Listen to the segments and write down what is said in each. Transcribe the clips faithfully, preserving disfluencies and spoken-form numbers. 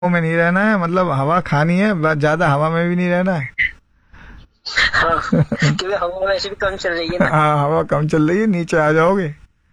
में नहीं रहना है, मतलब हवा खानी है, बस ज्यादा हवा में भी नहीं रहना है। हाँ, क्योंकि हवा वैसे भी कम चल रही है ना। हाँ, हवा कम चल रही है, नीचे आ जाओगे।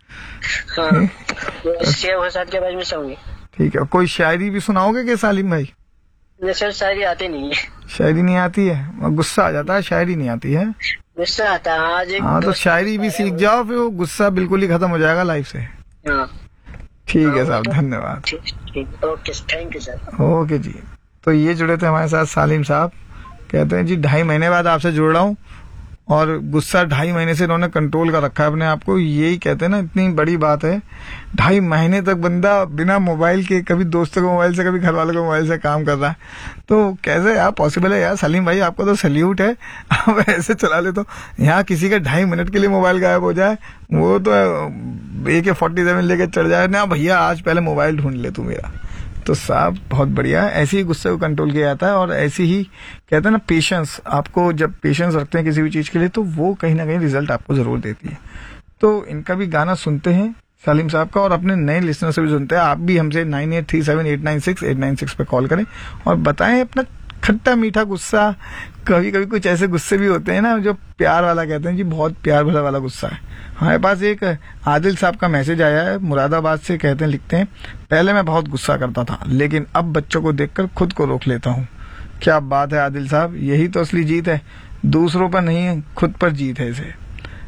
हाँ, तो छह बजे सात के बाद में सोऊंगे। ठीक है, कोई शायरी भी सुनाओगे क्या सालिम भाई? सर शायरी आती नहीं है। शायरी नहीं आती है, गुस्सा आ जाता है, शायरी नहीं आती है। गुस्सा आता है। आज एक हाँ, तो दोस्त शायरी भी सीख जाओ, फिर वो गुस्सा बिल्कुल ही खत्म हो जाएगा लाइफ से। हाँ ठीक है हाँ, साहब, धन्यवाद। ठीक ठीक, okay thank you sir. Okay जी। तो ये जुड़े थे हमारे साथ सालिम साहब, कहते हैं जी ढाई महीने बाद आपसे जुड़ रहा हूँ, और गुस्सा ढाई महीने से इन्होंने कंट्रोल कर रखा है अपने आप को। यही कहते हैं ना, इतनी बड़ी बात है। ढाई महीने तक बंदा बिना मोबाइल के, कभी दोस्तों के मोबाइल से, कभी घर वालों के मोबाइल से काम कर रहा है। तो कैसे यार पॉसिबल है यार? सलीम भाई आपको तो सल्यूट है, आप ऐसे चला ले। तो यहाँ किसी का ढाई मिनट के लिए मोबाइल गायब हो जाए, वो तो ए के फोर्टी सेवन लेके चढ़ जाए ना, भैया आज पहले मोबाइल ढूंढ ले तू मेरा। तो साहब बहुत बढ़िया है, ऐसे ही गुस्से को कंट्रोल किया जाता है। और ऐसी ही कहते हैं ना पेशेंस, आपको जब पेशेंस रखते हैं किसी भी चीज के लिए, तो वो कहीं ना कहीं रिजल्ट आपको जरूर देती है। तो इनका भी गाना सुनते हैं सलीम साहब का, और अपने नए लिसनर से भी सुनते हैं। आप भी हमसे nine eight three seven eight nine six eight nine six पे कॉल करें और बताएं अपना खट्टा मीठा गुस्सा। कभी कभी कुछ ऐसे गुस्से भी होते हैं ना जो प्यार वाला, कहते हैं जी बहुत प्यार भरा वाला गुस्सा है। हमारे पास एक आदिल साहब का मैसेज आया है मुरादाबाद से, कहते हैं, लिखते हैं, पहले मैं बहुत गुस्सा करता था, लेकिन अब बच्चों को देखकर खुद को रोक लेता हूँ। क्या बात है आदिल साहब, यही तो असली जीत है, दूसरों पर नहीं खुद पर जीत है। इसे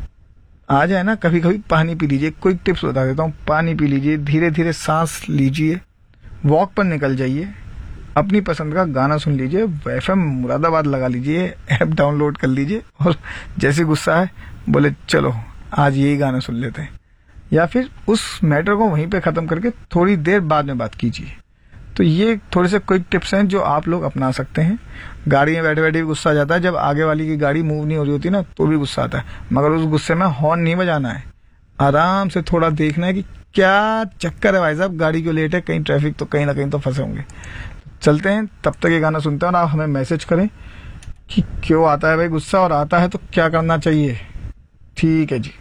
आ जाए ना, कभी कभी पानी पी लीजिए। कोई टिप्स बता देता हूँ, पानी पी लीजिए, धीरे धीरे सांस लीजिए, वॉक पर निकल जाइए, अपनी पसंद का गाना सुन लीजिए, एफ एम मुरादाबाद लगा लीजिए, ऐप डाउनलोड कर लीजिए, और जैसे गुस्सा है बोले चलो आज यही गाना सुन लेते हैं, या फिर उस मैटर को वहीं पे खत्म करके थोड़ी देर बाद में बात कीजिए। तो ये थोड़े से क्विक टिप्स हैं जो आप लोग अपना सकते हैं। गाड़ी में बैठे बैठे भी गुस्सा आ जाता है, जब आगे वाली की गाड़ी मूव नहीं हो रही होती ना, तो भी गुस्सा आता है, मगर उस गुस्से में हॉर्न नहीं बजाना है, आराम से थोड़ा देखना है कि क्या चक्कर है भाई साहब, गाड़ी क्यों लेट है, कहीं ट्रैफिक तो कहीं ना कहीं तो फंसे होंगे। चलते हैं, तब तक ये गाना सुनते हैं और आप हमें मैसेज करें कि क्यों आता है भाई गुस्सा, और आता है तो क्या करना चाहिए। ठीक है जी।